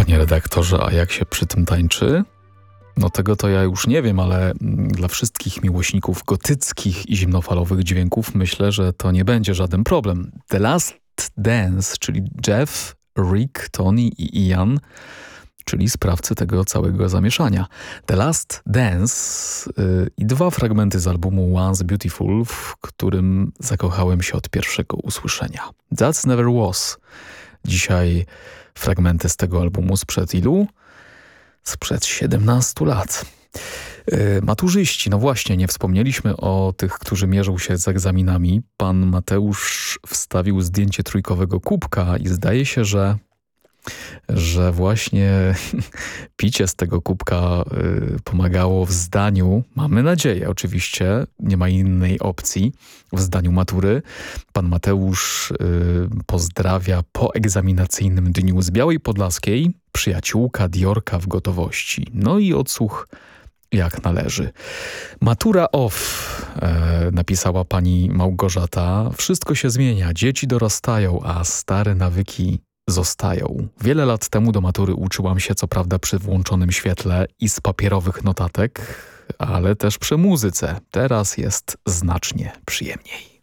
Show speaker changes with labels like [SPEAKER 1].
[SPEAKER 1] Panie redaktorze, a jak się przy tym tańczy? No tego to ja już nie wiem, ale dla wszystkich miłośników gotyckich i zimnofalowych dźwięków myślę, że to nie będzie żaden problem. The Last Dance, czyli Jeff, Rick, Tony i Ian, czyli sprawcy tego całego zamieszania. The Last Dance i dwa fragmenty z albumu Once Beautiful, w którym zakochałem się od pierwszego usłyszenia. That's Never Was. Dzisiaj fragmenty z tego albumu sprzed ilu? Sprzed 17 lat. Maturzyści, no właśnie, nie wspomnieliśmy o tych, którzy mierzą się z egzaminami. Pan Mateusz wstawił zdjęcie trójkowego kubka i zdaje się, że właśnie picie z tego kubka pomagało w zdaniu, mamy nadzieję oczywiście, nie ma innej opcji, w zdaniu matury. Pan Mateusz pozdrawia po egzaminacyjnym dniu z Białej Podlaskiej, przyjaciółka Diorka w gotowości. No i odsłuch jak należy. Matura off, napisała pani Małgorzata. Wszystko się zmienia, dzieci dorastają, a stare nawyki zostają. Wiele lat temu do matury uczyłam się co prawda przy włączonym świetle i z papierowych notatek, ale też przy muzyce. Teraz jest znacznie przyjemniej.